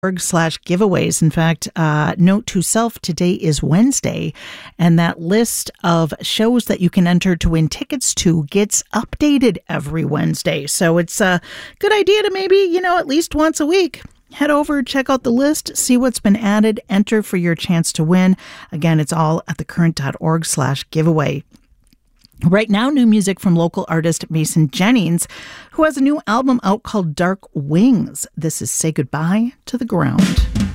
org/giveaways. In fact, note to self, today is Wednesday, and that list of shows that you can enter to win tickets to gets updated every Wednesday. So it's a good idea to maybe, at least once a week, head over, check out the list, see what's been added, enter for your chance to win. Again, it's all at thecurrent.org/giveaway. Right now, new music from local artist Mason Jennings, who has a new album out called Dark Wings. This is Say Goodbye to the Ground.